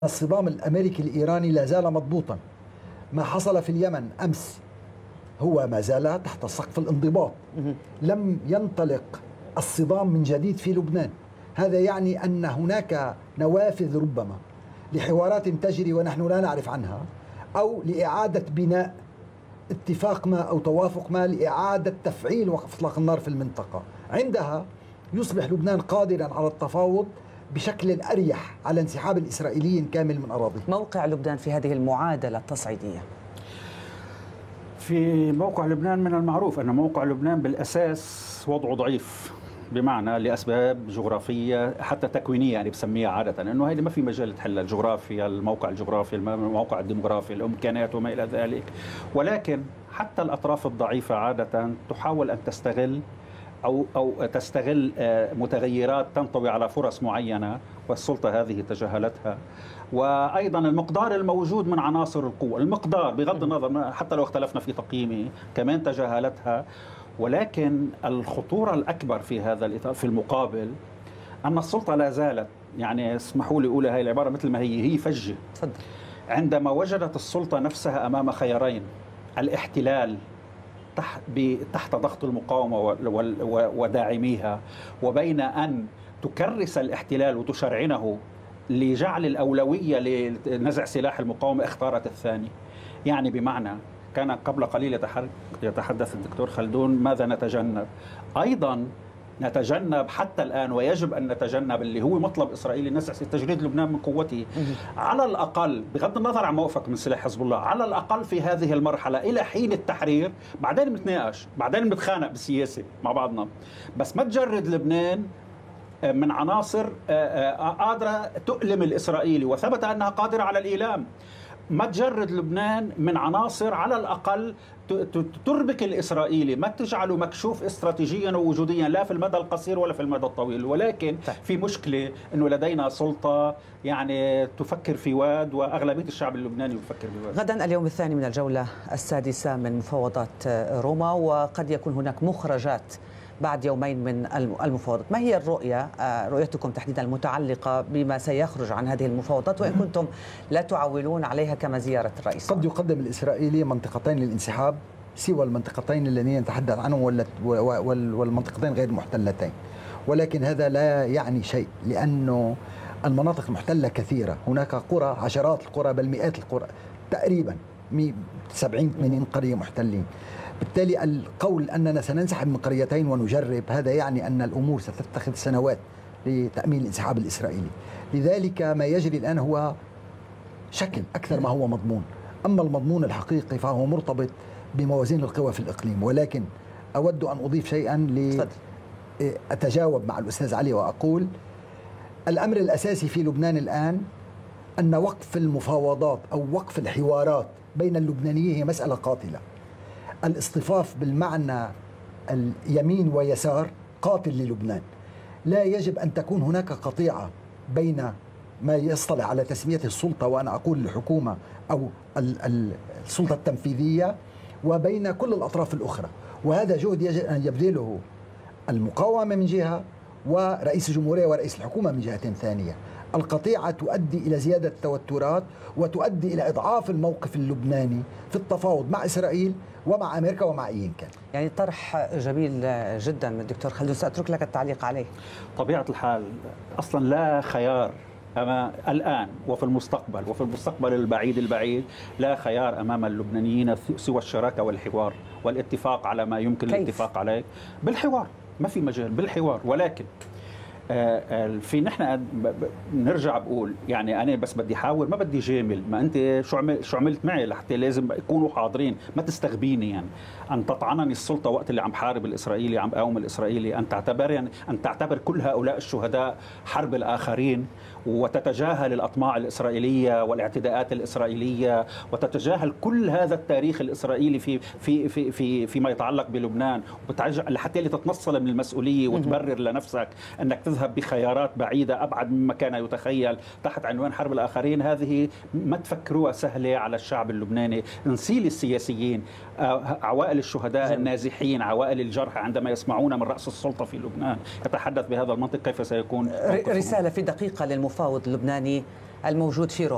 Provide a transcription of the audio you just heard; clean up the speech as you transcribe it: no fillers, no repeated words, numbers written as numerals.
الصدام الأمريكي الإيراني لا زال مضبوطا. ما حصل في اليمن أمس هو ما زال تحت سقف الانضباط. لم ينطلق الصدام من جديد في لبنان. هذا يعني أن هناك نوافذ ربما لحوارات تجري ونحن لا نعرف عنها، أو لإعادة بناء اتفاق ما أو توافق ما لإعادة تفعيل وقف إطلاق النار في المنطقة. عندها يصبح لبنان قادرا على التفاوض بشكل أريح على انسحاب الإسرائيليين كامل من أراضيه. موقع لبنان في هذه المعادلة التصعيدية؟ في موقع لبنان من المعروف أن موقع لبنان بالأساس وضعه ضعيف، بمعنى لأسباب جغرافية حتى تكوينية، يعني بسميها عادة أنه هذه ما في مجال تحلها، الجغرافيا، الموقع الجغرافي، الموقع الديموغرافي، الإمكانيات وما إلى ذلك. ولكن حتى الأطراف الضعيفة عادة تحاول أن تستغل أو تستغل متغيرات تنطوي على فرص معينة، والسلطة هذه تجاهلتها. وأيضا المقدار الموجود من عناصر القوة، المقدار بغض النظر حتى لو اختلفنا في تقييمه كمان تجاهلتها. ولكن الخطورة الأكبر في هذا الإطار في المقابل أن السلطة لا زالت، يعني اسمحوا لي أقول هاي العبارة مثل ما هي فجة. عندما وجدت السلطة نفسها أمام خيارين: الاحتلال تحت ضغط المقاومة وداعميها، وبين أن تكرس الاحتلال وتشرعنه لجعل الأولوية لنزع سلاح المقاومة، اختارت الثاني. يعني بمعنى كان قبل قليل يتحدث الدكتور خلدون ماذا نتجنب. أيضا نتجنب حتى الآن، ويجب أن نتجنب اللي هو مطلب إسرائيلي، نزع تجريد لبنان من قوته على الأقل، بغض النظر عن موقفك من سلاح حزب الله، على الأقل في هذه المرحلة إلى حين التحرير. بعدين بنتناقش، بعدين بنتخانق بالسياسة مع بعضنا، بس ما تجرد لبنان من عناصر قادرة تؤلم الإسرائيلي، وثبت أنها قادرة على الإيلام. ما تجرد لبنان من عناصر على الأقل تربك الإسرائيلي، ما تجعله مكشوف استراتيجيا ووجوديا لا في المدى القصير ولا في المدى الطويل. ولكن في مشكلة أنه لدينا سلطة يعني تفكر في واد، وأغلبية الشعب اللبناني يفكر بواد. غدا اليوم الثاني من الجولة السادسة من مفاوضات روما، وقد يكون هناك مخرجات بعد يومين من المفاوضات. ما هي رؤيتكم تحديدا المتعلقة بما سيخرج عن هذه المفاوضات، وإن كنتم لا تعولون عليها كما زيارة الرئيس؟ قد يقدم الإسرائيلي منطقتين للانسحاب سوى المنطقتين اللذين نتحدث عنهم والمنطقتين غير محتلتين، ولكن هذا لا يعني شيء، لأنه المناطق المحتلة كثيرة. هناك قرى، عشرات القرى بل مئات القرى، تقريبا 70-80 قرية محتلين. بالتالي القول أننا سننسحب من قريتين ونجرب، هذا يعني أن الأمور ستتخذ سنوات لتأمين الانسحاب الإسرائيلي. لذلك ما يجري الآن هو شكل أكثر ما هو مضمون. أما المضمون الحقيقي فهو مرتبط بموازين القوى في الإقليم. ولكن أود أن أضيف شيئا أتجاوب مع الأستاذ علي وأقول: الأمر الأساسي في لبنان الآن أن وقف المفاوضات أو وقف الحوارات بين اللبنانيين هي مسألة قاتلة. الاصطفاف بالمعنى اليمين ويسار قاتل للبنان. لا يجب أن تكون هناك قطيعة بين ما يصطلح على تسميته السلطة، وأنا أقول الحكومة أو السلطة التنفيذية، وبين كل الأطراف الأخرى. وهذا جهد يجب أن يبذله المقاومة من جهة، ورئيس الجمهورية ورئيس الحكومة من جهة ثانية. القطيعة تؤدي إلى زيادة التوترات، وتؤدي إلى إضعاف الموقف اللبناني في التفاوض مع إسرائيل ومع أمريكا ومع أي كان. يعني طرح جميل جدا من الدكتور خلدون، سأترك لك التعليق عليه. طبيعة الحال أصلا لا خيار الآن وفي المستقبل البعيد لا خيار أمام اللبنانيين سوى الشراكة والحوار والاتفاق على ما يمكن الاتفاق عليه بالحوار. ما في مجال بالحوار. ولكن في نحن نرجع بقول، يعني أنا بس بدي حاول، ما بدي جامل. ما أنت شو عملت معي لحتى لازم يكونوا حاضرين، ما تستغبيني. يعني أن تطعنني السلطة وقت اللي عم حارب الإسرائيلي، عم قاوم الإسرائيلي، أن تعتبر كل هؤلاء الشهداء حرب الآخرين، وتتجاهل الأطماع الإسرائيلية والاعتداءات الإسرائيلية، وتتجاهل كل هذا التاريخ الإسرائيلي فيما يتعلق بلبنان، لحتى تتنصل من المسؤولية وتبرر لنفسك أنك تذهب بخيارات بعيدة أبعد مما كان يتخيل تحت عنوان حرب الآخرين. هذه ما تفكروها سهلة على الشعب اللبناني. نسيل السياسيين، عوائل الشهداء النازحين، عوائل الجرحى، عندما يسمعون من رأس السلطة في لبنان يتحدث بهذا المنطق، كيف سيكون؟ رسالة في دقيقة للمفاوض اللبناني الموجود في روما.